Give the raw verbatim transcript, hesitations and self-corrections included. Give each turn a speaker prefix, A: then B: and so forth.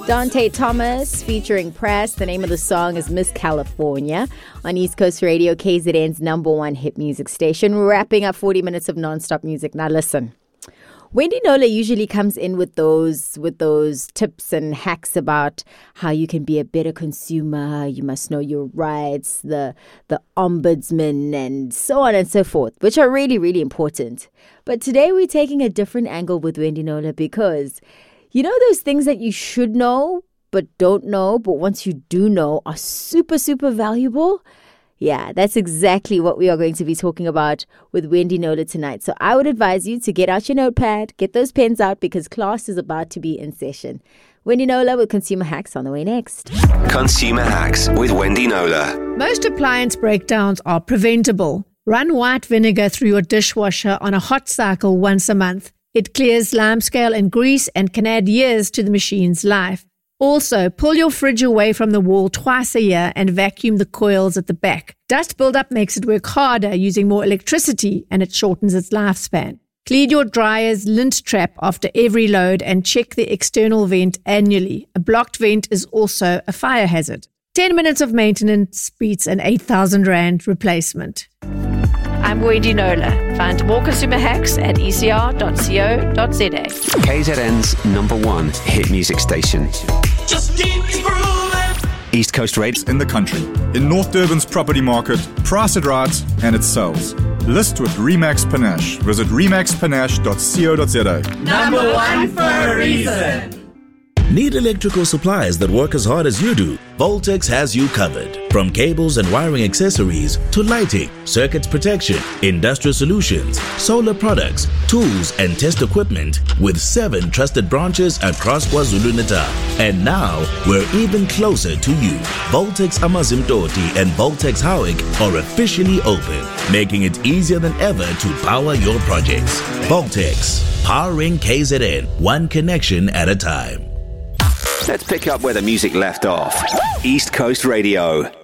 A: Dante Thomas featuring Press. The name of the song is Miss California on East Coast Radio, K Z N's number one hit music station. We're wrapping up forty minutes of non-stop music. Now listen, Wendy Knowler usually comes in with those with those tips and hacks about how you can be a better consumer. You must know your rights, the the ombudsman, and so on and so forth, which are really, really important. But today we're taking a different angle with Wendy Knowler because you know those things that you should know but don't know, but once you do know are super, super valuable? Yeah, that's exactly what we are going to be talking about with Wendy Knowler tonight. So I would advise you to get out your notepad, get those pens out because class is about to be in session. Wendy Knowler with Consumer Hacks on the way next.
B: Consumer Hacks with Wendy Knowler.
C: Most appliance breakdowns are preventable. Run white vinegar through your dishwasher on a hot cycle once a month. It clears limescale and grease and can add years to the machine's life. Also, pull your fridge away from the wall twice a year and vacuum the coils at the back. Dust buildup makes it work harder using more electricity and it shortens its lifespan. Clean your dryer's lint trap after every load and check the external vent annually. A blocked vent is also a fire hazard. ten minutes of maintenance beats an eight thousand rand replacement. I'm Wendy Knowler. Find more consumer hacks at e c r dot co dot z a.
B: K Z N's number one hit music station.
D: Just keep grooving.
B: East Coast rates
E: in the country. In North Durban's property market, price it right and it sells. List with Remax Panache. Visit remax panache dot co dot z a.
D: Number one for a reason.
F: Need electrical supplies that work as hard as you do? Voltex has you covered. From cables and wiring accessories to lighting, circuits protection, industrial solutions, solar products, tools and test equipment with seven trusted branches across KwaZulu-Natal. And now we're even closer to you. Voltex Amazimtoti and Voltex Howick are officially open, making it easier than ever to power your projects. Voltex, powering K Z N, one connection at a time.
B: Let's pick up where the music left off. East Coast Radio.